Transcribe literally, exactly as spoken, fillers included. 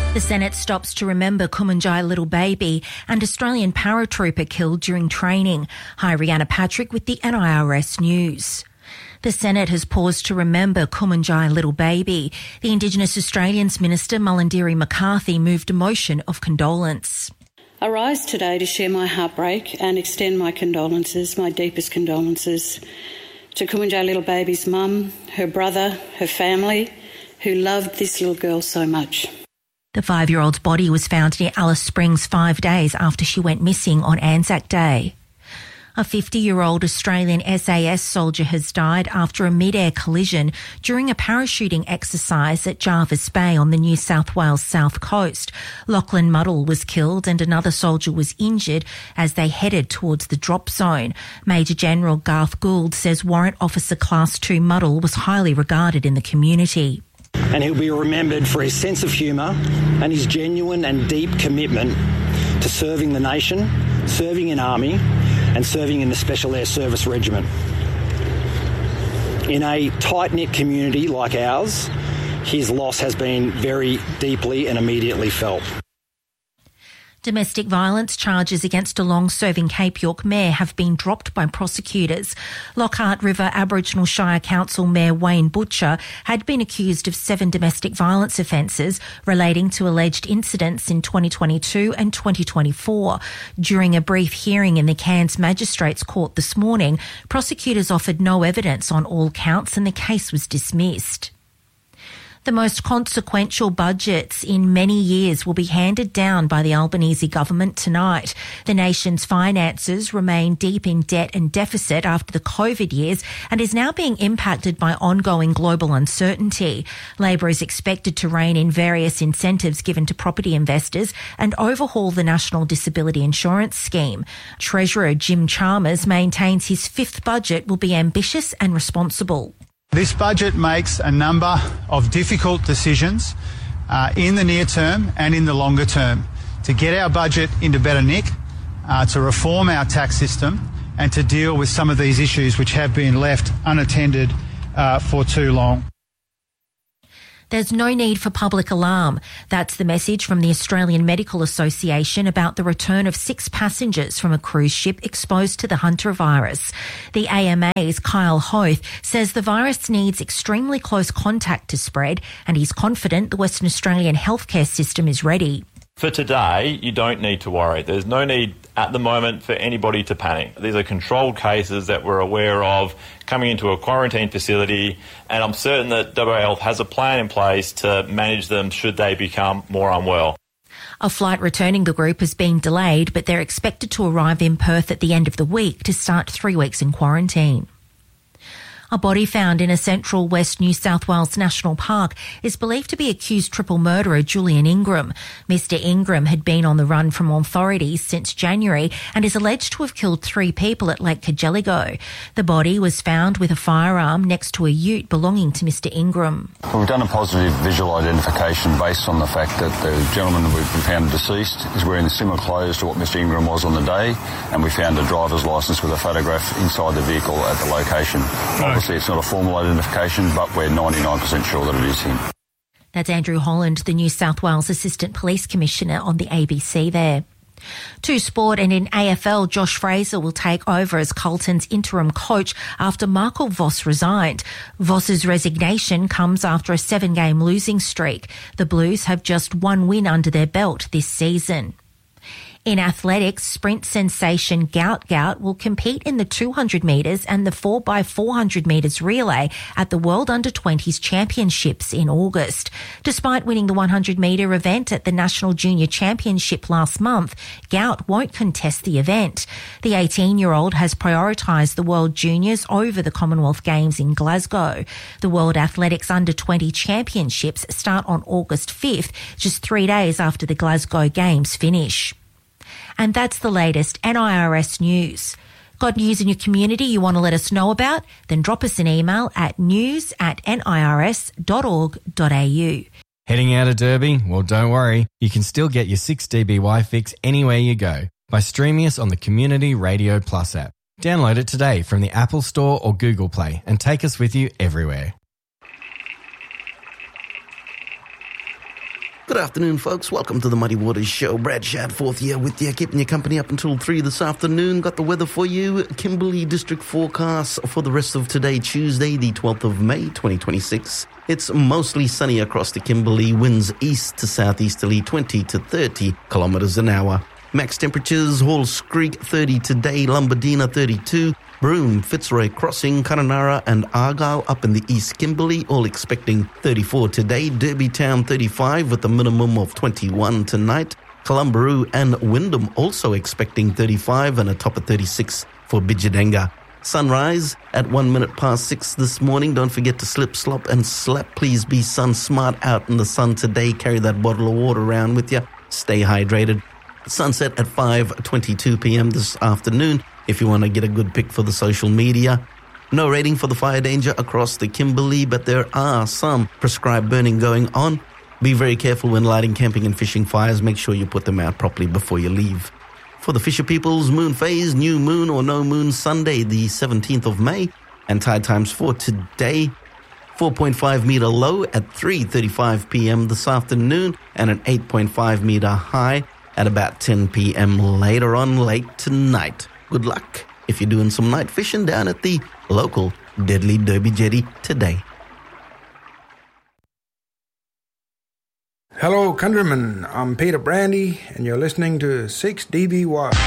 The Senate stops to remember Kumanjai little baby and Australian paratrooper killed during training. Hi, Rihanna Patrick with the N I R S News. The Senate has paused to remember Kumanjai little baby. The Indigenous Australians Minister Mullindiri McCarthy moved a motion of condolence. I rise today to share my heartbreak and extend my condolences, my deepest condolences, to Kumanjai little baby's mum, her brother, her family, who loved this little girl so much. The five-year-old's body was found near Alice Springs five days after she went missing on Anzac Day. A fifty-year-old Australian S A S soldier has died after a mid-air collision during a parachuting exercise at Jervis Bay on the New South Wales south coast. Lachlan Muddle was killed and another soldier was injured as they headed towards the drop zone. Major General Garth Gould says Warrant Officer Class two Muddle was highly regarded in the community. And he'll be remembered for his sense of humour and his genuine and deep commitment to serving the nation, serving in Army and serving in the Special Air Service Regiment. In a tight-knit community like ours, his loss has been very deeply and immediately felt. Domestic violence charges against a long-serving Cape York mayor have been dropped by prosecutors. Lockhart River Aboriginal Shire Council Mayor Wayne Butcher had been accused of seven domestic violence offences relating to alleged incidents in twenty twenty-two and twenty twenty-four. During a brief hearing in the Cairns Magistrates Court this morning, prosecutors offered no evidence on all counts and the case was dismissed. The most consequential budgets in many years will be handed down by the Albanese government tonight. The nation's finances remain deep in debt and deficit after the COVID years and is now being impacted by ongoing global uncertainty. Labor is expected to rein in various incentives given to property investors and overhaul the National Disability Insurance Scheme. Treasurer Jim Chalmers maintains his fifth budget will be ambitious and responsible. This budget makes a number of difficult decisions uh, in the near term and in the longer term to get our budget into better nick, uh, to reform our tax system and to deal with some of these issues which have been left unattended uh, for too long. There's no need for public alarm. That's the message from the Australian Medical Association about the return of six passengers from a cruise ship exposed to the Hunter virus. The A M A's Kyle Hoth says the virus needs extremely close contact to spread and he's confident the Western Australian healthcare system is ready. For today, you don't need to worry. There's no need at the moment for anybody to panic. These are controlled cases that we're aware of coming into a quarantine facility, and I'm certain that W A Health has a plan in place to manage them should they become more unwell. A flight returning the group has been delayed, but they're expected to arrive in Perth at the end of the week to start three weeks in quarantine. A body found in a central West New South Wales National Park is believed to be accused triple murderer Julian Ingram. Mister Ingram had been on the run from authorities since January and is alleged to have killed three people at Lake Cargelligo. The body was found with a firearm next to a ute belonging to Mister Ingram. We've done a positive visual identification based on the fact that the gentleman we've found deceased is wearing similar clothes to what Mister Ingram was on the day, and we found a driver's licence with a photograph inside the vehicle at the location. Obviously, it's not a formal identification, but we're ninety-nine percent sure that it is him. That's Andrew Holland, the New South Wales Assistant Police Commissioner on the A B C there. To sport, and in A F L, Josh Fraser will take over as Carlton's interim coach after Michael Voss resigned. Voss's resignation comes after a seven-game losing streak. The Blues have just one win under their belt this season. In athletics, sprint sensation Gout Gout will compete in the two hundred metres and the four by four hundred metres relay at the World Under twenties Championships in August. Despite winning the one hundred metre event at the National Junior Championship last month, Gout won't contest the event. The eighteen-year-old has prioritised the World Juniors over the Commonwealth Games in Glasgow. The World Athletics Under twenty Championships start on August fifth, just three days after the Glasgow Games finish. And that's the latest N I R S news. Got news in your community you want to let us know about? Then drop us an email at news at nirs dot org dot a u. Heading out of Derby? Well, don't worry. You can still get your six D B Y fix anywhere you go by streaming us on the Community Radio Plus app. Download it today from the Apple Store or Google Play and take us with you everywhere. Good afternoon, folks. Welcome to the Muddy Waters Show. Brad Shadforth here with you, keeping you company up until three this afternoon. Got the weather for you. Kimberley District forecast for the rest of today, Tuesday, the twelfth of May, twenty twenty-six. It's mostly sunny across the Kimberley. Winds east to southeasterly, twenty to thirty kilometres an hour. Max temperatures, Halls Creek, thirty today, Lombardina, thirty-two. Broome, Fitzroy Crossing, Kununurra and Argyle up in the East Kimberley, all expecting thirty-four today. Derby Town, thirty-five with a minimum of twenty-one tonight. Columbaroo and Wyndham also expecting thirty-five and a top of thirty-six for Bijadenga. Sunrise at one minute past six this morning. Don't forget to slip, slop and slap. Please be sun smart out in the sun today. Carry that bottle of water around with you. Stay hydrated. Sunset at five twenty-two p.m. this afternoon. If you want to get a good pic for the social media. No rating for the fire danger across the Kimberley, but there are some prescribed burning going on. Be very careful when lighting camping and fishing fires. Make sure you put them out properly before you leave. For the Fisher Peoples, moon phase, new moon or no moon Sunday, the seventeenth of May. And tide times for today, four point five metre low at three thirty-five p.m. this afternoon and an eight point five metre high at about ten p.m. later on late tonight. Good luck if you're doing some night fishing down at the local Deadly Derby Jetty today. Hello, countrymen. I'm Peter Brandy, and you're listening to six D B Y.